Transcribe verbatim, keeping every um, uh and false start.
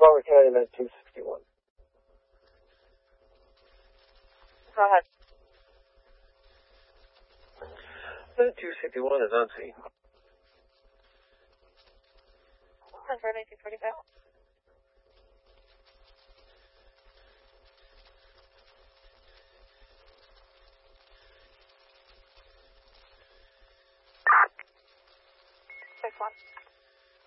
Palmer County, and then two sixty-one. Go ahead. The two sixty-one is on scene. Confirm eighteen forty-five. Six one.